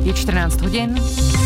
Je 14 hodin.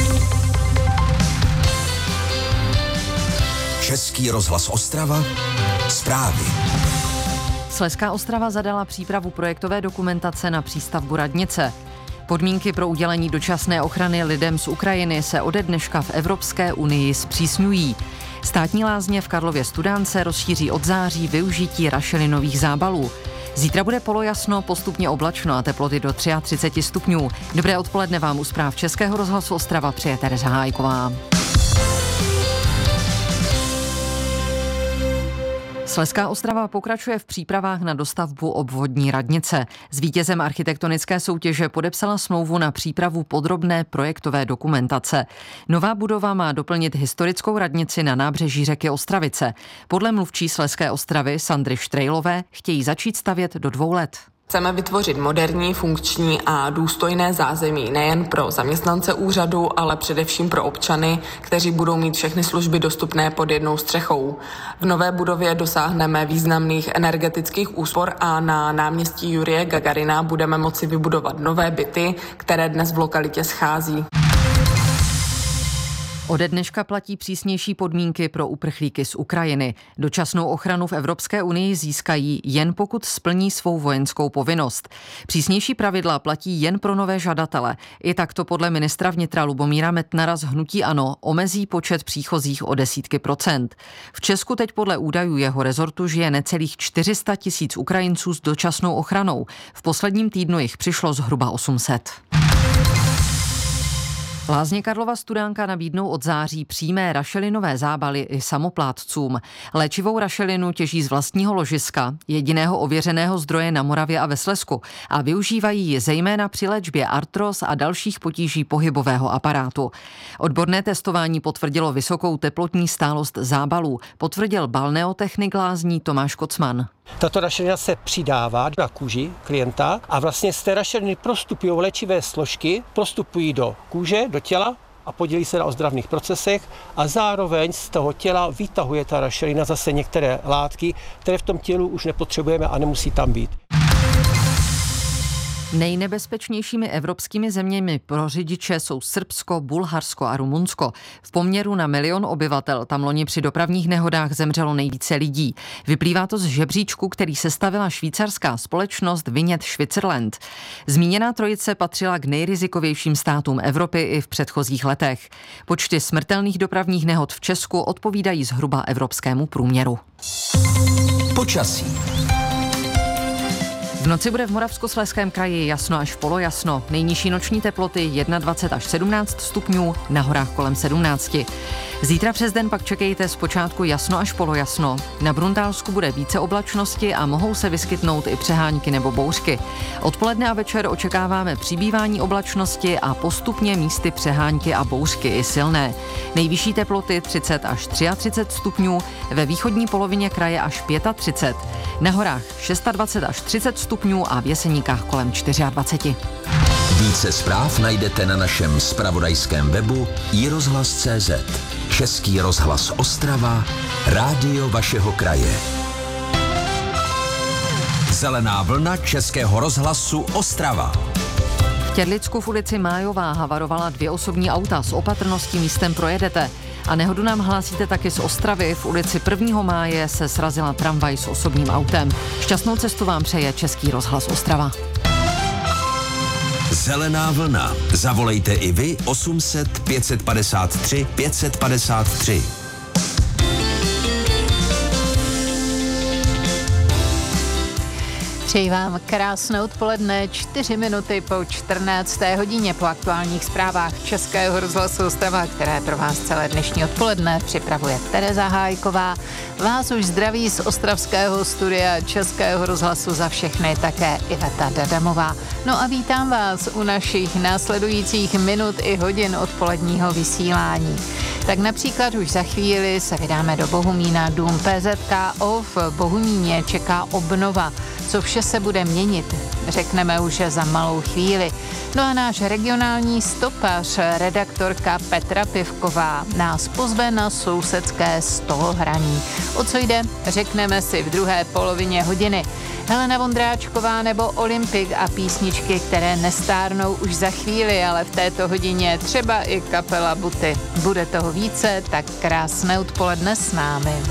Český rozhlas Ostrava. Zprávy. Slezská Ostrava zadala přípravu projektové dokumentace na přístavbu radnice. Podmínky pro udělení dočasné ochrany lidem z Ukrajiny se ode dneška v Evropské unii zpřísňují. Státní lázně v Karlově Studánce rozšíří od září využití rašelinových zábalů. Zítra bude polojasno, postupně oblačno a teploty do 33 stupňů. Dobré odpoledne vám u zpráv Českého rozhlasu Ostrava přeje Tereza Hájková. Slezská Ostrava pokračuje v přípravách na dostavbu obvodní radnice. S vítězem architektonické soutěže podepsala smlouvu na přípravu podrobné projektové dokumentace. Nová budova má doplnit historickou radnici na nábřeží řeky Ostravice. Podle mluvčí Slezské Ostravy Sandry Štrejlové chtějí začít stavět do 2 let. Chceme vytvořit moderní, funkční a důstojné zázemí nejen pro zaměstnance úřadu, ale především pro občany, kteří budou mít všechny služby dostupné pod jednou střechou. V nové budově dosáhneme významných energetických úspor a na náměstí Jurije Gagarina budeme moci vybudovat nové byty, které dnes v lokalitě schází. Ode dneška platí přísnější podmínky pro uprchlíky z Ukrajiny. Dočasnou ochranu v Evropské unii získají jen pokud splní svou vojenskou povinnost. Přísnější pravidla platí jen pro nové žadatele. I takto podle ministra vnitra Lubomíra Metnara z hnutí ANO omezí počet příchozích o desítky procent. V Česku teď podle údajů jeho rezortu žije necelých 400 000 Ukrajinců s dočasnou ochranou. V posledním týdnu jich přišlo zhruba 800. Lázně Karlova Studánka nabídnou od září přímé rašelinové zábaly i samoplátcům. Léčivou rašelinu těží z vlastního ložiska, jediného ověřeného zdroje na Moravě a ve Slezsku, a využívají ji zejména při léčbě artróz a dalších potíží pohybového aparátu. Odborné testování potvrdilo vysokou teplotní stálost zábalů, potvrdil balneotechnik lázní Tomáš Kocman. Tato rašelina se přidává na kůži klienta a vlastně z té rašeliny prostupují léčivé složky, prostupují do kůže, do těla a podílí se na ozdravných procesech a zároveň z toho těla vytahuje ta rašelina zase některé látky, které v tom tělu už nepotřebujeme a nemusí tam být. Nejnebezpečnějšími evropskými zeměmi pro řidiče jsou Srbsko, Bulharsko a Rumunsko. V poměru na 1 milion obyvatel tam loni při dopravních nehodách zemřelo nejvíce lidí. Vyplývá to z žebříčku, který sestavila švýcarská společnost Vinět Switzerland. Zmíněná trojice patřila k nejrizikovějším státům Evropy i v předchozích letech. Počty smrtelných dopravních nehod v Česku odpovídají zhruba evropskému průměru. Počasí. V noci bude v Moravskoslezském kraji jasno až polojasno. Nejnižší noční teploty 21 až 17 stupňů, na horách kolem 17. Zítra přes den pak čekejte zpočátku jasno až polojasno. Na Bruntálsku bude více oblačnosti a mohou se vyskytnout i přehánky nebo bouřky. Odpoledne a večer očekáváme přibývání oblačnosti a postupně místy přehánky a bouřky i silné. Nejvyšší teploty 30 až 33 stupňů, ve východní polovině kraje až 35. Na horách 26 až 30 stupňů a v Jeseníkách kolem 24. Více zpráv najdete na našem zpravodajském webu iRozhlas.cz. Český rozhlas Ostrava, rádio vašeho kraje. Zelená vlna Českého rozhlasu Ostrava. V Tědlicku v ulici Májová havarovala 2 osobní auta, s opatrností místem projedete. A nehodu nám hlásíte taky z Ostravy. V ulici 1. máje se srazila tramvaj s osobním autem. Šťastnou cestu vám přeje Český rozhlas Ostrava. Zelená vlna. Zavolejte i vy 800 553 553. Přeji vám krásné odpoledne, 4 minuty po 14. hodině po aktuálních zprávách Českého rozhlasu Ostrava, které pro vás celé dnešní odpoledne připravuje Tereza Hájková. Vás už zdraví z ostravského studia Českého rozhlasu za všechny také Iveta Dadamová. No a vítám vás u našich následujících minut i hodin odpoledního vysílání. Tak například už za chvíli se vydáme do Bohumína. Dům PZKO v Bohumíně čeká obnova. Co vše se bude měnit, řekneme už za malou chvíli. No a náš regionální stopař, redaktorka Petra Pivková, nás pozve na sousedské stolhraní. O co jde, řekneme si v druhé polovině hodiny. Helena Vondráčková nebo Olympik a písničky, které nestárnou už za chvíli, ale v této hodině třeba i kapela Buty. Bude toho více, tak krásné odpoledne s námi.